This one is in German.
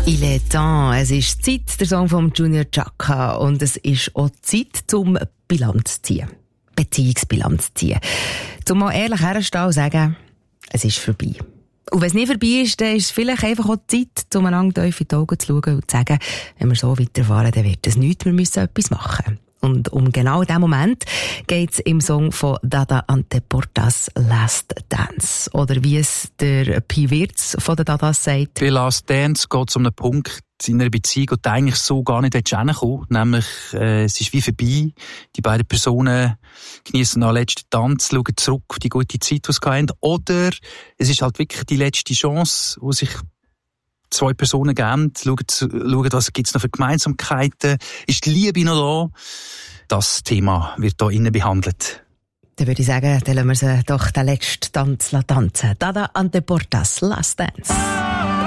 Il est temps. Es ist Zeit, der Song von Junior Chaka. Und es ist auch Zeit, zum Bilanz zu ziehen. Beziehungsbilanz zu ziehen. Zum mal ehrlich herstehen und sagen, es ist vorbei. Und wenn es nicht vorbei ist, dann ist es vielleicht einfach auch Zeit, um einander tief in die Augen zu schauen und zu sagen, wenn wir so weiterfahren, dann wird es nichts, wir müssen etwas machen. Und um genau diesen Moment geht es im Song von Dada Ante Portas «Last Dance». Oder wie es der Pi Wirtz von den Dadas sagt. Bei «Last Dance» geht es um einen Punkt in einer Beziehung, und eigentlich so gar nicht hinkommen. Nämlich, es ist wie vorbei. Die beiden Personen genießen den letzten Tanz, schauen zurück auf die gute Zeit, die sie hatten. Oder es ist halt wirklich die letzte Chance, wo sich zwei Personen geben, schauen, was gibt's noch für Gemeinsamkeiten. Ist die Liebe noch da? Das Thema wird hier innen behandelt. Dann würde ich sagen, dann lassen wir sie doch den letzten Tanz tanzen. Dada Ante Portas, «Last Dance».